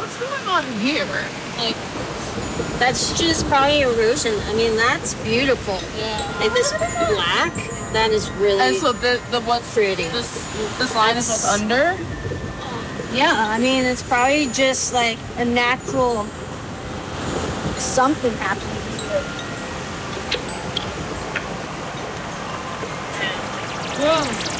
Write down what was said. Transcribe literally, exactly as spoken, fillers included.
What's going on here? Like, that's just probably erosion. I mean, that's beautiful. Yeah. Like this black, that is really. And so the the what's pretty. This this line is what's under. Yeah, I mean, it's probably just like a natural something happening. Whoa.